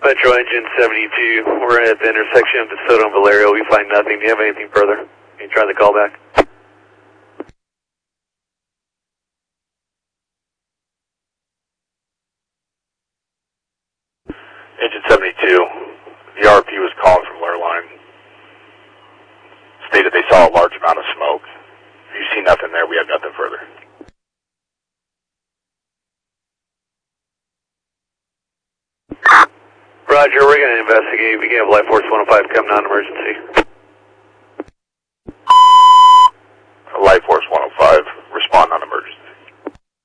Metro Engine 72, we're at the intersection of DeSoto and Valerio. We find nothing. Do you have anything further? Can you try the call back? Engine 72, the RP was calling from Lurline. Stated they saw a large amount of smoke. If you see nothing there, we have nothing further. Roger, we're going to investigate. We can have Life Force 105 come non-emergency.